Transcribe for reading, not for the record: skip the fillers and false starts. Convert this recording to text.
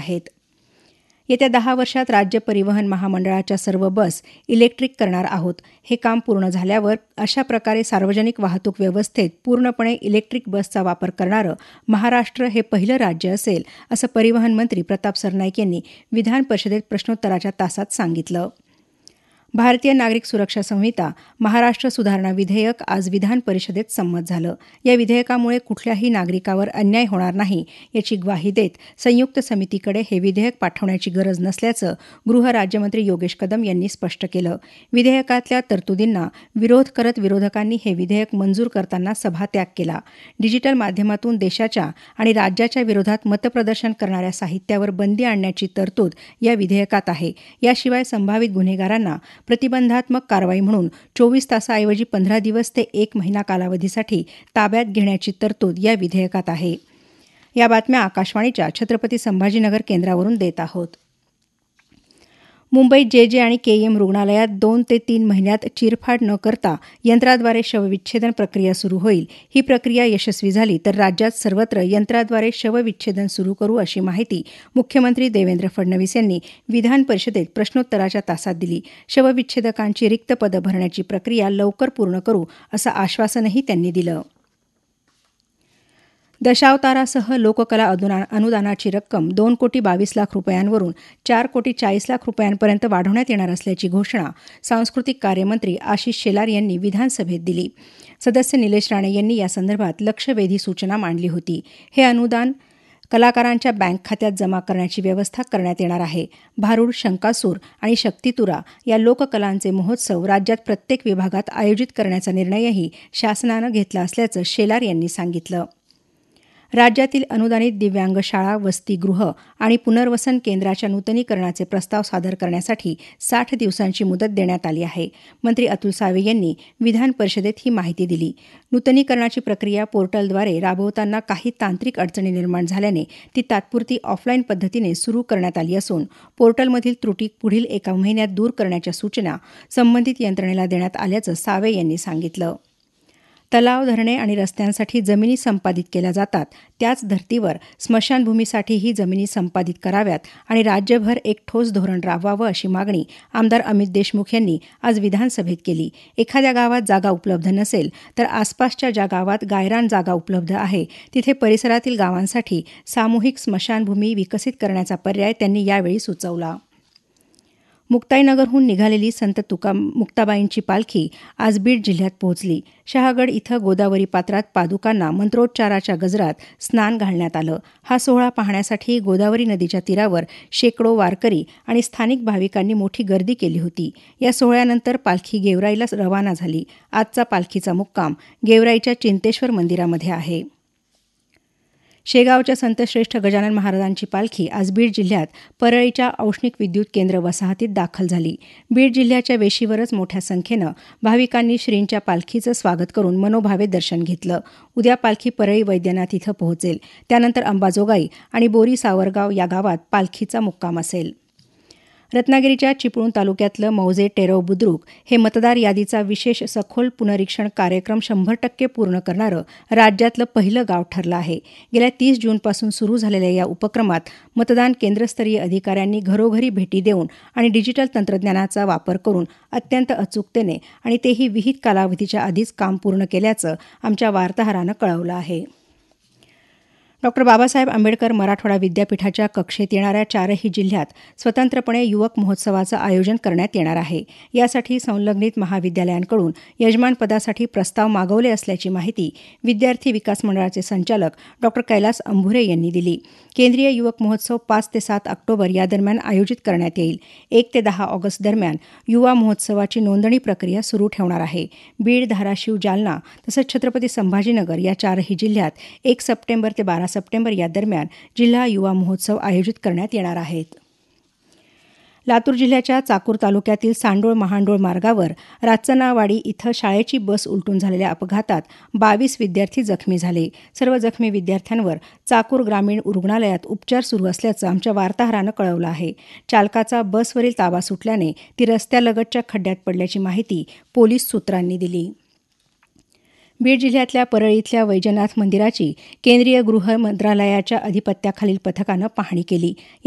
आहेत. येत्या 10 वर्षात राज्य परिवहन महामंडळाच्या सर्व बस इलेक्ट्रिक करणार आहोत. हे काम पूर्ण झाल्यावर अशा प्रकारे सार्वजनिक वाहतूक व्यवस्थेत पूर्णपणे इलेक्ट्रिक बसचा वापर करणारं महाराष्ट्र हे पहिलं राज्य असेल, असं परिवहन मंत्री प्रताप सरनाईक यांनी विधान परिषदेत प्रश्नोत्तराच्या तासात सांगितलं. भारतीय नागरिक सुरक्षा संहिता महाराष्ट्र सुधारणा विधेयक आज विधान परिषदेत संमत झालं. या विधेयकामुळे कुठल्याही नागरिकावर अन्याय होणार नाही याची ग्वाही देत संयुक्त समितीकडे हे विधेयक पाठवण्याची गरज नसल्याचं गृह राज्यमंत्री योगेश कदम यांनी स्पष्ट केलं. विधेयकातल्या तरतुदींना विरोध करत विरोधकांनी हे विधेयक मंजूर करताना सभात्याग केला. डिजिटल माध्यमातून देशाच्या आणि राज्याच्या विरोधात मतप्रदर्शन करणाऱ्या साहित्यावर बंदी आणण्याची तरतूद या विधेयकात आहे. याशिवाय संभावित गुन्हेगारांना प्रतिबंधात्मक कारवाई म्हणून 24 तासाऐवजी 15 दिवस ते 1 महिना कालावधीसाठी ताब्यात घेण्याची तरतूद या विधेयकात आहे. या बातम्या आकाशवाणीच्या छत्रपती संभाजीनगर केंद्रावरून देत आहोत. मुंबईत जे आणि केईएम रुग्णालयात 2 ते 3 महिन्यात चिरफाड न करता यंत्राद्वारे शवविच्छेदन प्रक्रिया सुरू होईल. ही प्रक्रिया यशस्वी झाली तर राज्यात सर्वत्र यंत्राद्वारे शवविच्छेदन सुरू करू अशी माहिती मुख्यमंत्री देवेंद्र फडणवीस यांनी विधान परिषदेत प्रश्नोत्तराच्या तासात दिली. शवविच्छेदकांची रिक्त पदं भरण्याची प्रक्रिया लवकर पूर्ण करू असं आश्वासनही त्यांनी दिलं. दशावतारासह लोककला अनुदानाची रक्कम 2,22,00,000 रुपयांवरून 4,40,00,000 रुपयांपर्यंत वाढवण्यात येणार असल्याची घोषणा सांस्कृतिक कार्यमंत्री आशिष शेलार यांनी विधानसभेत दिली. सदस्य निलेश राणे यांनी यासंदर्भात लक्षवेधी सूचना मांडली होती. हे अनुदान कलाकारांच्या बँक खात्यात जमा करण्याची व्यवस्था करण्यात येणार आहे. भारूड, शंकासूर आणि शक्तितुरा या लोककलांचे महोत्सव राज्यात प्रत्येक विभागात आयोजित करण्याचा निर्णयही शासनानं घेतला असल्याचं शेलार यांनी सांगितलं. राज्यातील अनुदानित दिव्यांग शाळा, वसतिगृह आणि पुनर्वसन केंद्राच्या नूतनीकरणाचे प्रस्ताव सादर करण्यासाठी 60 दिवसांची मुदत देण्यात आली आहे. मंत्री अतुल सावे यांनी विधान परिषदेत ही माहिती दिली. नूतनीकरणाची प्रक्रिया पोर्टलद्वारे राबवताना काही तांत्रिक अडचणी निर्माण झाल्याने ती तात्पुरती ऑफलाईन पद्धतीने सुरू करण्यात आली असून पोर्टलमधील त्रुटी पुढील 1 महिन्यात दूर करण्याच्या सूचना संबंधित यंत्रणेला देण्यात आल्याचं सावे यांनी सांगितलं. तलाव, धरणे आणि रस्त्यांसाठी जमिनी संपादित केल्या जातात, त्याच धर्तीवर स्मशानभूमीसाठीही जमिनी संपादित कराव्यात आणि राज्यभर एक ठोस धोरण राबवावं अशी मागणी आमदार अमित देशमुख यांनी आज विधानसभेत केली. एखाद्या गावात जागा उपलब्ध नसेल तर आसपासच्या ज्या गावात गायरान जागा उपलब्ध आहे तिथे परिसरातील गावांसाठी सामूहिक स्मशानभूमी विकसित करण्याचा पर्याय त्यांनी यावेळी सुचवला. मुक्ताईनगरहून निघालेली संत मुक्ताबाईंची पालखी आज बीड जिल्ह्यात पोहोचली. शहागड इथं गोदावरी पात्रात पादुकांना मंत्रोच्चाराच्या गजरात स्नान घालण्यात आलं. हा सोहळा पाहण्यासाठी गोदावरी नदीच्या तीरावर शेकडो वारकरी आणि स्थानिक भाविकांनी मोठी गर्दी केली होती. या सोहळ्यानंतर पालखी गेवराईला रवाना झाली. आजचा पालखीचा मुक्काम गेवराईच्या चिंतेश्वर मंदिरामध्ये आहे. शेगावच्या संतश्रेष्ठ गजानन महाराजांची पालखी आज बीड जिल्ह्यात परळीच्या औष्णिक विद्युत केंद्र वसाहतीत दाखल झाली. बीड जिल्ह्याच्या वेशीवरच मोठ्या संख्येनं भाविकांनी श्रींच्या पालखीचं स्वागत करून मनोभावे दर्शन घेतलं. उद्या पालखी परळी वैद्यनाथ इथं पोहोचेल. त्यानंतर अंबाजोगाई आणि बोरी सावरगाव या गावात पालखीचा मुक्काम असेल. रत्नागिरीच्या चिपळूण तालुक्यातलं मौजे टेरव बुद्रुक हे मतदार यादीचा विशेष सखोल पुनरीक्षण कार्यक्रम 100% पूर्ण करणारं राज्यातलं पहिलं गाव ठरलं आहे. गेल्या 30 जूनपासून सुरू झालेल्या या उपक्रमात मतदान केंद्रस्तरीय अधिकाऱ्यांनी घरोघरी भेटी देऊन आणि डिजिटल तंत्रज्ञानाचा वापर करून अत्यंत अचूकतेने आणि तेही विहित कालावधीच्या आधीच काम पूर्ण केल्याचं आमच्या वार्ताहरानं कळवलं आहे. डॉ. बाबासाहेब आंबेडकर मराठवाडा विद्यापीठाच्या कक्षेत येणाऱ्या 4ही जिल्ह्यात स्वतंत्रपणे युवक महोत्सवाचं आयोजन करण्यात येणार आहे. यासाठी संलग्नित महाविद्यालयांकडून यजमानपदासाठी प्रस्ताव मागवले असल्याची माहिती विद्यार्थी विकास मंडळाचे संचालक डॉ. कैलास अंभुरे यांनी दिली. केंद्रीय युवक महोत्सव 5 ते 7 ऑक्टोबर या दरम्यान आयोजित करण्यात येईल. 1 ते 10 ऑगस्ट दरम्यान युवा महोत्सवाची नोंदणी प्रक्रिया सुरू ठेवणार आहे. बीड, धाराशिव, जालना तसंच छत्रपती संभाजीनगर या 4ही जिल्ह्यात 1 सप्टेंबर ते 12 सप्टेंबर या दरम्यान जिल्हा युवा महोत्सव आयोजित करण्यात येणार आहेत. लातूर जिल्ह्याच्या चाकूर तालुक्यातील सांडोळ महांडोळ मार्गावर राचनावाडी इथं शाळेची बस उलटून झालेल्या अपघातात 22 विद्यार्थी जखमी झाले. सर्व जखमी विद्यार्थ्यांवर चाकूर ग्रामीण रुग्णालयात उपचार सुरू असल्याचं आमच्या वार्ताहरानं कळवलं आहे. चालकाचा बसवरील ताबा सुटल्याने ती रस्त्यालगतच्या खड्ड्यात पडल्याची माहिती पोलीस सूत्रांनी दिली. बीड जिल्ह्यातल्या परळी इथल्या वैजनाथ मंदिराची केंद्रीय गृह मंत्रालयाच्या अधिपत्याखालील पथकानं पाहणी केली.